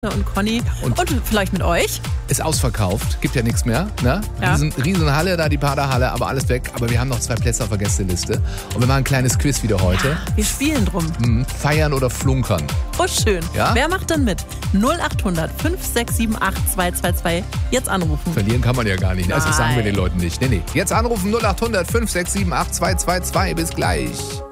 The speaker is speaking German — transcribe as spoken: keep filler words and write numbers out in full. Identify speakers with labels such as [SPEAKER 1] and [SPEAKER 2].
[SPEAKER 1] und Conny
[SPEAKER 2] Und-
[SPEAKER 1] und, vielleicht mit euch.
[SPEAKER 2] Ist ausverkauft, gibt ja nichts mehr. Ne?
[SPEAKER 1] Ja.
[SPEAKER 2] Riesen, Riesenhalle da, die Paderhalle, aber alles weg. Aber wir haben noch zwei Plätze auf der Gästeliste. Und wir machen ein kleines Quiz wieder heute.
[SPEAKER 1] Wir spielen drum.
[SPEAKER 2] Hm, feiern oder flunkern?
[SPEAKER 1] Oh, schön.
[SPEAKER 2] Ja?
[SPEAKER 1] Wer macht denn mit? null acht hundert fünf sechs sieben acht zwei zwei zwei. Jetzt anrufen.
[SPEAKER 2] Verlieren kann man ja gar nicht. Also das sagen wir
[SPEAKER 1] Nein.
[SPEAKER 2] den Leuten nicht. Nee, nee. Jetzt anrufen null acht hundert fünf sechs sieben acht zwei zwei zwei. Bis gleich.